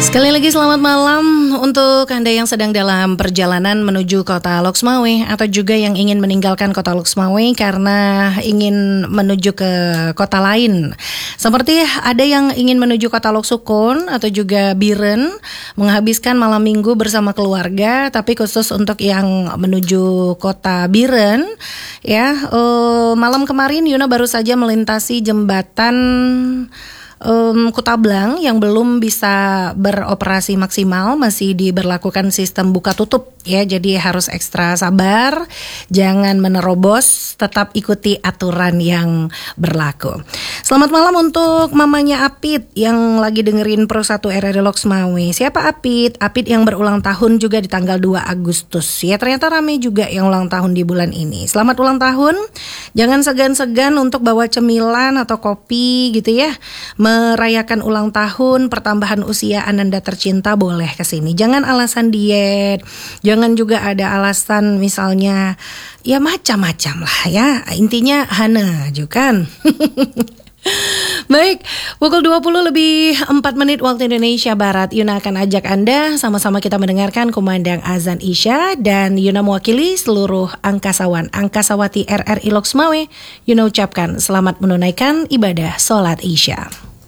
Sekali lagi selamat malam untuk Anda yang sedang dalam perjalanan menuju kota Loksmawe atau juga yang ingin meninggalkan kota Loksmawe karena ingin menuju ke kota lain. Seperti ada yang ingin menuju kota Loksukon atau juga Biren, menghabiskan malam minggu bersama keluarga, tapi khusus untuk yang menuju kota Biren ya, malam kemarin Yuna baru saja melintasi jembatan Kutablang yang belum bisa beroperasi maksimal, masih diberlakukan sistem buka tutup ya, jadi harus ekstra sabar, jangan menerobos, tetap ikuti aturan yang berlaku. Selamat malam untuk mamanya Apit yang lagi dengerin Pro 1 RRI Loksmawe. Siapa Apit? Apit yang berulang tahun juga di tanggal 2 Agustus ya, ternyata rame juga yang ulang tahun di bulan ini. Selamat ulang tahun, jangan segan-segan untuk bawa cemilan atau kopi gitu ya, merayakan ulang tahun, pertambahan usia Ananda tercinta, boleh kesini. Jangan alasan diet, jangan juga ada alasan misalnya ya macam-macam lah ya. Intinya hana juga kan. Baik, pukul 20:04 waktu Indonesia Barat, Yuna akan ajak Anda sama-sama kita mendengarkan kumandang azan Isya, dan Yuna mewakili seluruh angkasawan angkasawati RRI Loksmawe. Yuna ucapkan selamat menunaikan ibadah sholat Isya.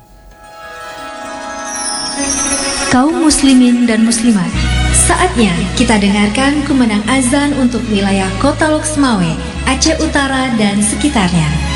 Kaum muslimin dan muslimat, saatnya kita dengarkan kumandang azan untuk wilayah kota Loksmawe, Aceh Utara dan sekitarnya.